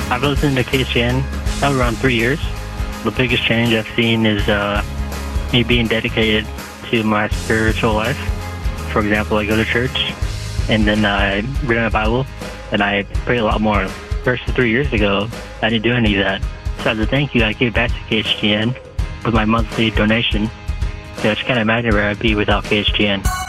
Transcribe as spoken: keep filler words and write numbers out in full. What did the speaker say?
I've listened to K H G N now around three years. The biggest change I've seen is uh, me being dedicated to my spiritual life. For example, I go to church, and then I read my Bible, and I pray a lot more. Versus three years ago, I didn't do any of that. So as a thank you, I gave back to K H G N with my monthly donation. So I just can't imagine where I'd be without K H G N.